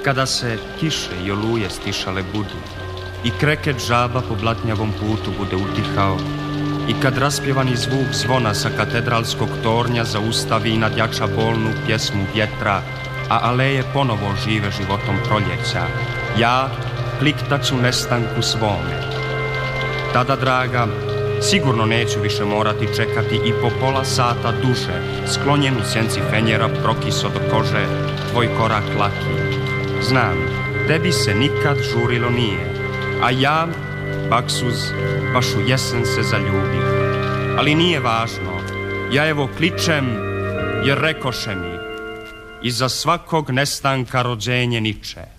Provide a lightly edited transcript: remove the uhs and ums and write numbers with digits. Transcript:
kada se kiše i oluje stišale budu i kreket žaba po blatnjavom putu bude utihao i kad raspjevani zvuk zvona sa katedralskog tornja zaustavi i nadjača bolnu pjesmu vjetra, a aleje ponovo žive životom proljeća, ja kliktaću nestanku svome. Tada, draga, sigurno neću više morati čekati i po pola sata duže, sklonjen u sjenci fenjera prokiso do kože, tvoj korak laki. Znam, tebi se nikad žurilo nije, a ja, baksuz, baš u jesen se zaljubih. Ali nije važno, ja evo kličem jer rekoše mi, iza svakog nestanka rođenje niče.